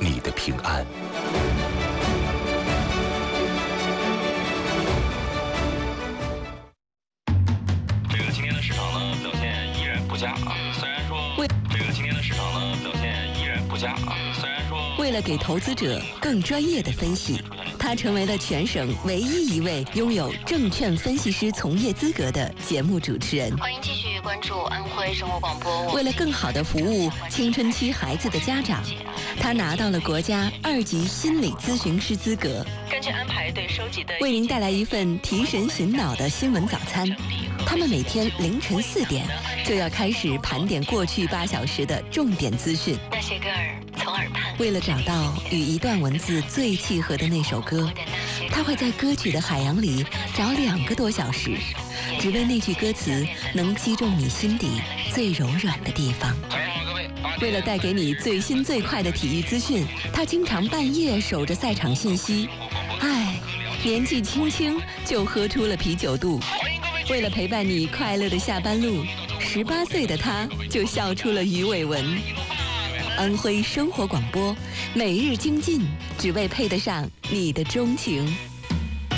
你的平安。 这个今天的市场呢表现依然不佳啊，虽然说今天的市场呢表现依然不佳啊，虽然说为了给投资者更专业的分析，他成为了全省唯一一位拥有证券分析师从业资格的节目主持人。 欢迎继续关注安徽生活广播。 为了更好地服务青春期孩子的家长，他拿到了国家2级心理咨询师资格。 根据安排对收集的， 为您带来一份提神醒脑的新闻早餐。他们每天凌晨4点就要开始盘点过去8小时的重点资讯。 那些歌儿从耳畔。 为了找到与一段文字最契合的那首歌，他会在歌曲的海洋里找2个多小时，只为那句歌词能击中你心底最柔软的地方。为了带给你最新最快的体育资讯，他经常半夜守着赛场信息。年纪轻轻就喝出了啤酒肚。为了陪伴你快乐的下班路，18岁的他就笑出了鱼尾纹。安徽生活广播，每日精进，只为配得上你的钟情。